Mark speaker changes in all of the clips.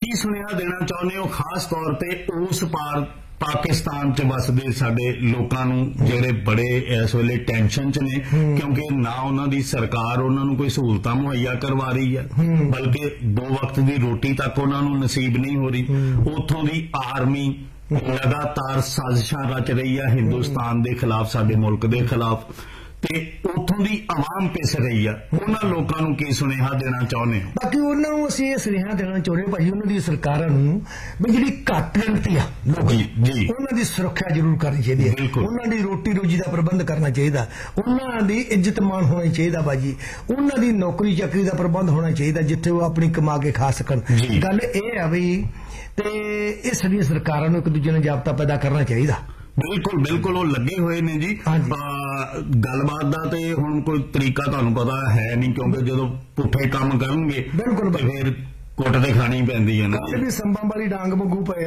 Speaker 1: की सुनेहा देना चाਹੁੰਦੇ हो खास तौर ते उस पार पाकिस्तान च वसदे साडे लोकां नूं जिहड़े बड़े इस वेले टेंशन च ने क्योंकि ना उन्हां दी सरकार उन्हां नूं कोई सहूलतां मुहैया करवा रही है बल्कि 2 वक्त दी रोटी तक उन्हां नूं नसीब नहीं हो रही उत्थों दी आर्मी लगातार साजिशां रच रही है हिंदुस्तान के खिलाफ साडे मुल्क के खिलाफ ते उत्थों दी आवाम पिस रही है उन्हां लोकां नूं की सुनेहा देना चाहुंदे हो
Speaker 2: बाकी उन्हां नूं असीं इह सुनेहा देना चाहुंदे भाई उन्हां दी सरकारां नूं भी जिहड़ी घੱਟ गिणती आ लोक
Speaker 1: जी
Speaker 2: उन्हां दी सुरक्षा जरूर करनी चाहिदी है उन्हां दी रोटी रोजी दा प्रबंध करना चाहिदा उन्हां दी इज्जत मान होनी चाहिदा बाजी उन्हां दी नौकरी चाकरी दा प्रबंध होना चाहिदा जिथे वो अपनी कमा के खा सकन गल इह आ भी ते इस दी सरकारां नूं एक दूजे नाल जाबता पैदा करना चाहिदा
Speaker 1: बिल्कुल बिल्कुल वो लगे हुए ने जी गलबात का तो हुण कोई तरीका तुहानूं पता है नहीं क्योंकि जो पुठे काम करनगे
Speaker 2: बिल्कुल
Speaker 1: फिर कुट तो खानी पैंदी है ना
Speaker 2: भी संबां वाली डांग वांगू पे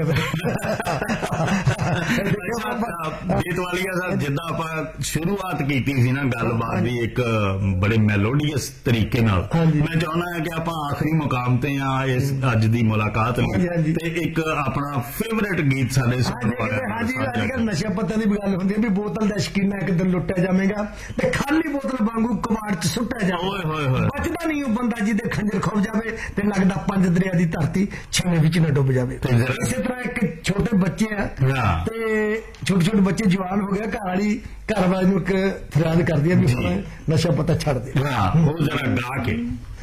Speaker 1: जेतवालिया साहब जिद्दां आपां शुरुआत कीती सी ना गलबात दी एक बड़े मेलोडियस तरीके नाल मैं चाहुंदा हां कि आपां आखिरी मुकाम ते आ इस अज दी मुलाकात लई ते एक अपना फेवरेट गीत साडे
Speaker 2: हाँ जी अजकल नशे पत्ते की भी गल हुंदी है भी बोतल दा शकीना एक दिन लुट्टिया जावेगा ते खाली बोतल वांगू कबाड़ च सुट्टिया जावे बचदा नहीं वो बंदा जिहदे खंजर खुब जावे ते लगदा पंज दरिया की धरती छेवे विच न डुब जावे इसे तरह एक छोटे बच्चे है ते छोटे छोटे बच्चे जवान हो गए घर वाली घर वाले नूं एक फरियाद करदी है भी नशा पता छड़ दे
Speaker 1: वो जरा गा के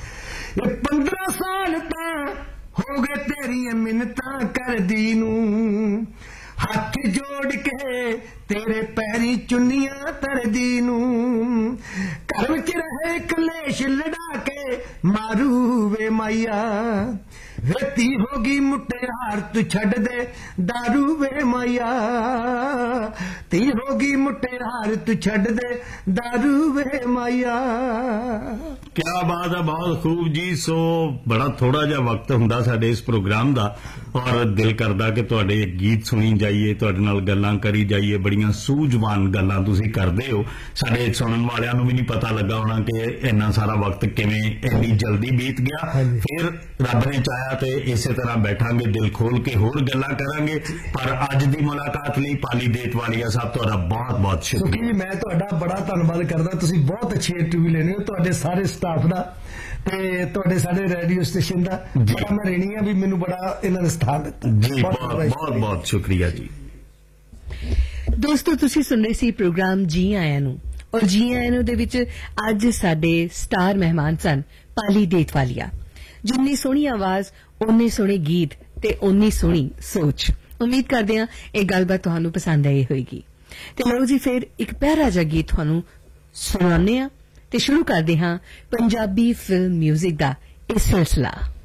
Speaker 2: 15 साल तां हो गए तेरियां मिन्नतां करदी नूं हाथ जोड़ के तेरे पैरी चुन्नियां तरदी नूं घर विच रहे कलेश लड़ा के मारू वे माइया वेती होगी मुटेहार तू छड़ दे दारू वे माइया ती होगी मुटेहार तू छड़ दे दारू वे माइया
Speaker 1: क्या बात है बहुत खूब जी सो बड़ा थोड़ा जिहा वक्त हुंदा साडे इस प्रोग्राम दा और दिल करदा कि तुहाडे गीत सुनी जाइए तुहाडे नाल गल्लां करी जाइए बड़ियां सूझवान गल्लां तुसीं करदे हो साडे सुनन वालियां नूं भी नहीं पता लगा होना कि इन्ना सारा वक्त किवें इन्नी जल्दी बीत गया फिर रब ने चाहया ते इसे तरह बैठांगे दिल खोल के होर गल्लां करांगे पर अज दी मुलाकात लई पाली देतवालिया साहब तुहाडा बहुत बहुत शुक्रिया
Speaker 2: जी मैं तुहाडा बड़ा धन्नवाद करदा तुसीं बहुत अच्छी इंटरव्यू लेने हो तुहाडे सारे स्टाफ दा ते तुहाडे साडे रेडियो स्टेशन दा बड़ा मैं रेणी आ भी मैनूं बड़ा इन्हां ने स्थान दित्ता
Speaker 1: जी बहुत बहुत शुक्रिया जी
Speaker 3: दोस्तों तुसीं सुन रहे सी प्रोग्राम जी आयां नूं और जी आयां नूं दे विच अज साडे स्टार मेहमान सन पाली देतवालिया जिन्नी सोहनी आवाज उन्ने सोहने गीत ते उन्नी सोहनी सोच उम्मीद करदे हां इह गलबात तुहानूं पसंद आई होएगी ते लो जी फिर एक प्यारा जिहा गीत तुहानूं सुणाने आ ते शुरू करदे हां पंजाबी फिल्म म्यूजिक दा इह सिलसिला